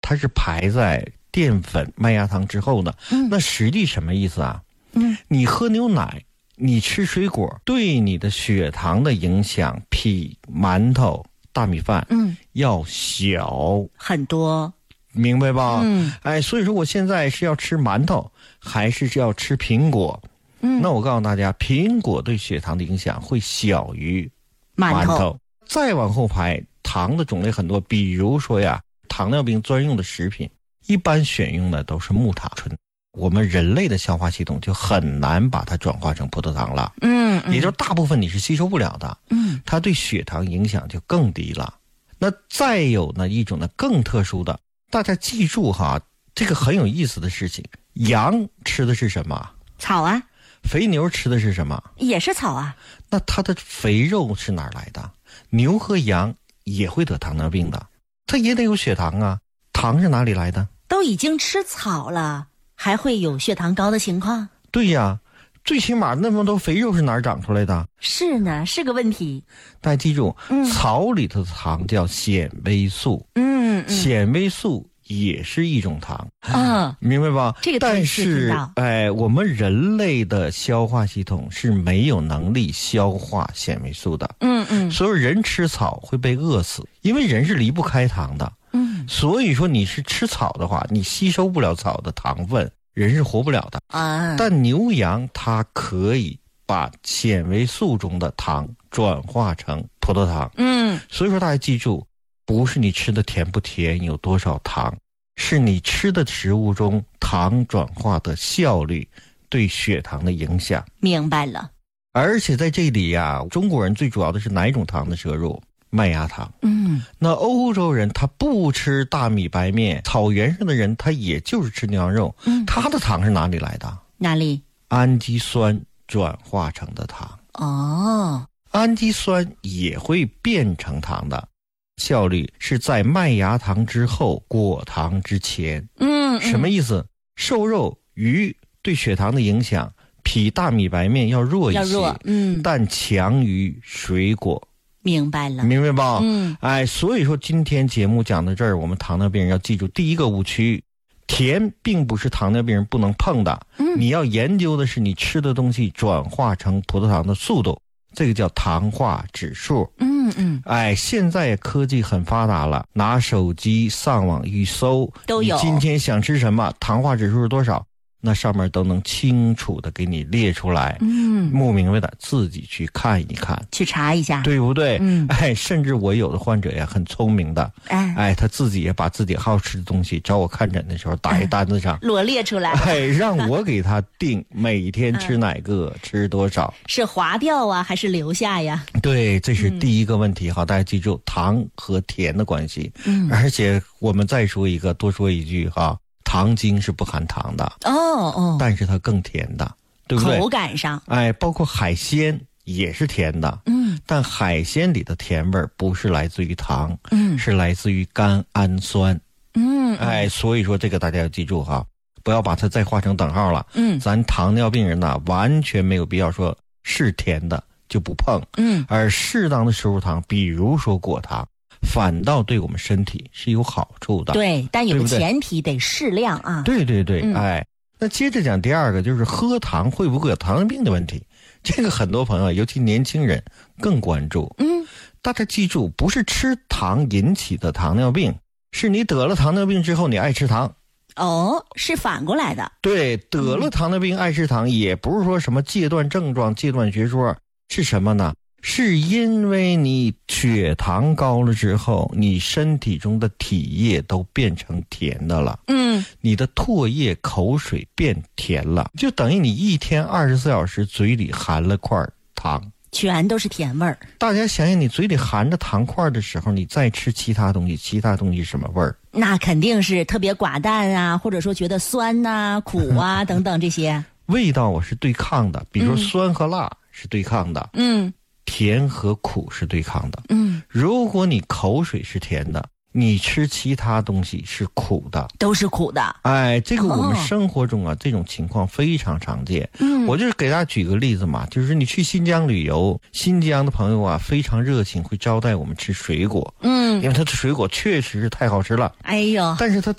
它是排在淀粉、麦芽糖之后的。那实际什么意思啊？你喝牛奶，你吃水果，对你的血糖的影响比馒头、大米饭要小很多， 明白吧？所以说我现在是要吃馒头还是要吃苹果？那我告诉大家，苹果对血糖的影响会小于馒头。再往后排，糖的种类很多，比如说呀，糖尿病专用的食品，一般选用的都是木糖醇。我们人类的消化系统就很难把它转化成葡萄糖了，也就是大部分你是吸收不了的，它对血糖影响就更低了。那再有呢一种呢更特殊的，大家记住哈，这个很有意思的事情，羊吃的是什么？ 草啊。 肥牛吃的是什么？ 也是草啊。 那它的肥肉是哪儿来的？牛和羊也会得糖尿病的，它也得有血糖啊，糖是哪里来的？ 都已经吃草了，还会有血糖高的情况？ 对呀，最起码那么多肥肉是哪儿长出来的？ 是呢，是个问题。 大家记住，草里头的糖叫纤维素，纤维素也是一种糖，明白吧？ 这个但是我们人类的消化系统是没有能力消化纤维素的，所以人吃草会被饿死，因为人是离不开糖的，所以说你是吃草的话，你吸收不了草的糖分，人是活不了的啊。但牛羊它可以把纤维素中的糖转化成葡萄糖，所以说大家记住，不是你吃的甜不甜，有多少糖，是你吃的食物中糖转化的效率对血糖的影响。 明白了。 而且在这里呀，中国人最主要的是哪一种糖的摄入？麦芽糖。那欧洲人他不吃大米白面，草原上的人他也就是吃牛羊肉，他的糖是哪里来的？ 哪里？ 氨基酸转化成的糖。氨基酸也会变成糖的，效率是在麦芽糖之后，果糖之前。什么意思？瘦肉、鱼对血糖的影响比大米白面要弱一些，但强于水果。 明白了， 明白吧？所以说今天节目讲到这儿，我们糖尿病人要记住第一个误区，甜并不是糖尿病人不能碰的，你要研究的是你吃的东西转化成葡萄糖的速度，这个叫糖化指数。现在科技很发达了，拿手机上网一搜都有，你今天想吃什么，糖化指数是多少，那上面都能清楚的给你列出来。不明白的自己去看一看， 去查一下，对不对？甚至我有的患者呀很聪明的，他自己也把自己好吃的东西找我看诊的时候打一单子上， 罗列出来， 让我给他定每天吃哪个，吃多少， 是划掉啊还是留下呀？ 对，这是第一个问题。好，大家记住糖和甜的关系。而且我们再说一个，多说一句哈，糖精是不含糖的但是它更甜的，对不对？ 口感上， 包括海鲜也是甜的，但海鲜里的甜味不是来自于糖，是来自于甘氨酸，所以说这个大家要记住哈，不要把它再画成等号了。咱糖尿病人呢，完全没有必要说是甜的就不碰，而适当的摄入糖，比如说果糖，反倒对我们身体是有好处的。 对，但有个前提得适量啊。 对，那接着讲第二个，就是喝糖会不会有糖尿病的问题。这个很多朋友，尤其年轻人更关注。大家记住，不是吃糖引起的糖尿病，是你得了糖尿病之后你爱吃糖。 是反过来的。对， 得了糖尿病爱吃糖，也不是说什么戒断症状、戒断学说，是什么呢？是因为你血糖高了之后，你身体中的体液都变成甜的了，你的唾液口水变甜了，就等于你一天24小时嘴里含了块糖， 全都是甜味儿。 大家想想，你嘴里含着糖块的时候，你再吃其他东西，其他东西什么味儿？ 那肯定是特别寡淡啊，或者说觉得酸啊、苦啊等等这些味道我是对抗的，比如说酸和辣是对抗的，甜和苦是对抗的。如果你口水是甜的，你吃其他东西是苦的， 都是苦的。 这个我们生活中啊，这种情况非常常见。我就是给大家举个例子嘛，就是你去新疆旅游，新疆的朋友啊非常热情，会招待我们吃水果。因为他的水果确实是太好吃了。但是他